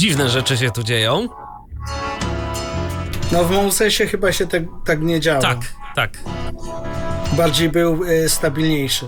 Dziwne rzeczy się tu dzieją. No w Mosesie chyba się tak nie działo. Tak. Bardziej był stabilniejszy.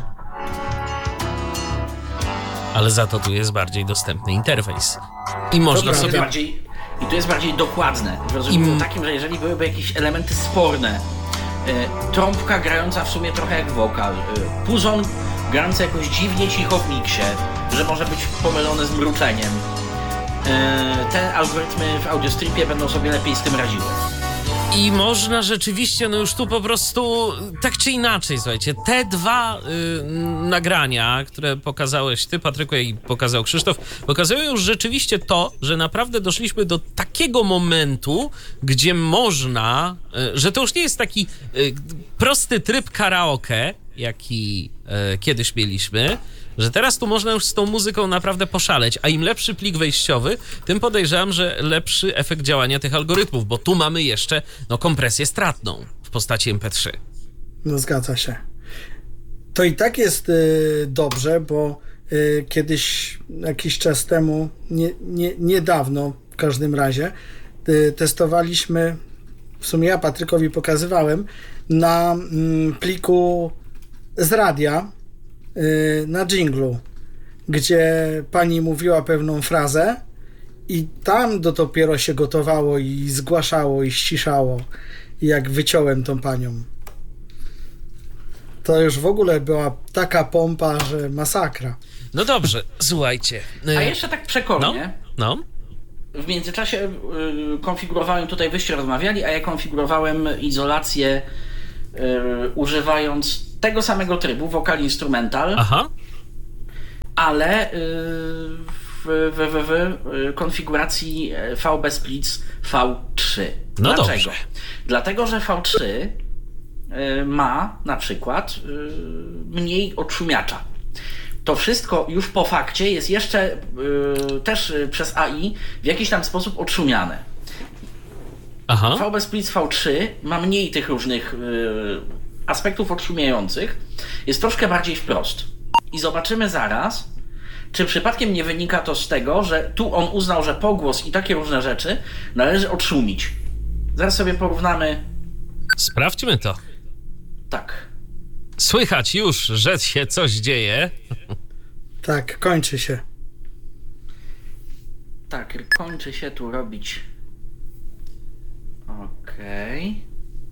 Ale za to tu jest bardziej dostępny interfejs. I można sobie... I tu jest bardziej dokładne. W takim, że jeżeli byłyby jakieś elementy sporne, trąbka grająca w sumie trochę jak wokal, puzon grający jakoś dziwnie cicho w miksie, że może być pomylone z mruczeniem, te algorytmy w audiostripie będą sobie lepiej z tym radziły. I można rzeczywiście, no już tu po prostu tak czy inaczej, słuchajcie, te dwa nagrania, które pokazałeś ty, Patryku, i pokazał Krzysztof, pokazują już rzeczywiście to, że naprawdę doszliśmy do takiego momentu, gdzie można, że to już nie jest taki prosty tryb karaoke, jaki kiedyś mieliśmy, że teraz tu można już z tą muzyką naprawdę poszaleć, a im lepszy plik wejściowy, tym podejrzewam, że lepszy efekt działania tych algorytmów, bo tu mamy jeszcze kompresję stratną w postaci MP3. No zgadza się. To i tak jest dobrze, bo kiedyś, jakiś czas temu, niedawno w każdym razie, testowaliśmy, w sumie ja Patrykowi pokazywałem, na pliku z radia, na dżinglu, gdzie pani mówiła pewną frazę i tam dopiero się gotowało i zgłaszało i ściszało, jak wyciąłem tą panią. To już w ogóle była taka pompa, że masakra. No dobrze, słuchajcie. A jeszcze tak przekornie. No. W międzyczasie konfigurowałem, tutaj wyście rozmawiali, a ja konfigurowałem izolację używając tego samego trybu, wokal instrumental, ale w konfiguracji VB Splits V3. No Dlaczego? dobrze. Dlatego, że V3 ma na przykład mniej odszumiacza. To wszystko już po fakcie jest jeszcze też przez AI w jakiś tam sposób odszumiane. VB Splits V3 ma mniej tych różnych aspektów odszumiających, jest troszkę bardziej wprost. I zobaczymy zaraz, czy przypadkiem nie wynika to z tego, że tu on uznał, że pogłos i takie różne rzeczy należy odszumić. Zaraz sobie porównamy. Sprawdźmy to. Tak. Słychać już, że się coś dzieje. Tak, kończy się. Tak, kończy się tu robić. Okej.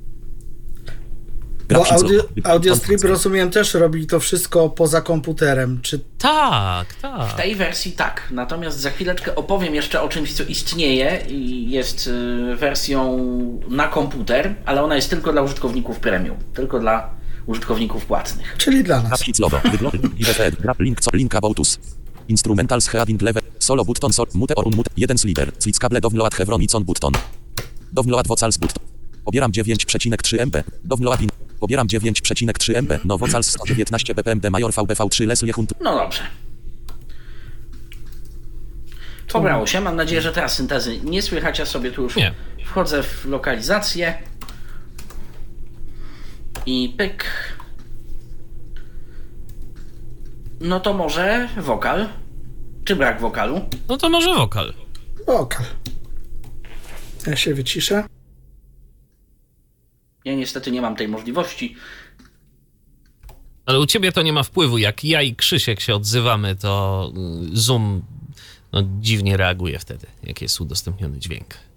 Bo Audiostrip, rozumiem, też robi to wszystko poza komputerem. Czy... Tak. W tej wersji tak. Natomiast za chwileczkę opowiem jeszcze o czymś, co istnieje i jest wersją na komputer, ale ona jest tylko dla użytkowników premium. Tylko dla użytkowników płatnych. Czyli dla nas. Link about us. Instrumentals heading level. Solo button mute or unmute. 1 slider. Switch cable download Chevron icon button. Download vocals button. Pobieram 9,3 MB. Download in. Pobieram 9,3 MB. No vocals 119 bpm de major VBV3 Leslie Hunt. No dobrze. Pobrało się. Mam nadzieję, że teraz syntezy nie słychać. Ja sobie tu już wchodzę w lokalizację. I pyk. No to może wokal? Czy brak wokalu? No to może wokal. Wokal. Ja się wyciszę. Ja niestety nie mam tej możliwości. Ale u ciebie to nie ma wpływu. Jak ja i Krzysiek się odzywamy, to Zoom dziwnie reaguje wtedy, jak jest udostępniony dźwięk.